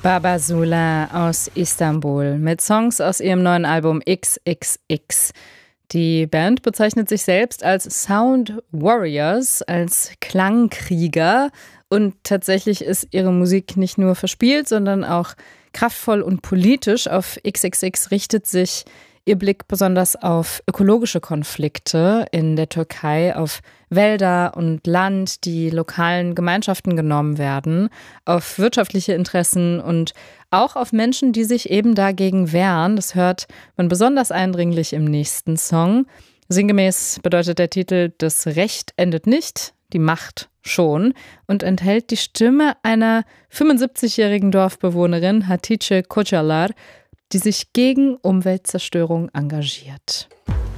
Baba Sula aus Istanbul mit Songs aus ihrem neuen Album XXX. Die Band bezeichnet sich selbst als Sound Warriors, als Klangkrieger. Und tatsächlich ist ihre Musik nicht nur verspielt, sondern auch kraftvoll und politisch. Auf XXX richtet sich ihr Blick besonders auf ökologische Konflikte in der Türkei, auf Wälder und Land, die lokalen Gemeinschaften genommen werden, auf wirtschaftliche Interessen und auch auf Menschen, die sich eben dagegen wehren. Das hört man besonders eindringlich im nächsten Song. Sinngemäß bedeutet der Titel: Das Recht endet nicht, die Macht schon, und enthält die Stimme einer 75-jährigen Dorfbewohnerin, Hatice Kocalar, die sich gegen Umweltzerstörung engagiert.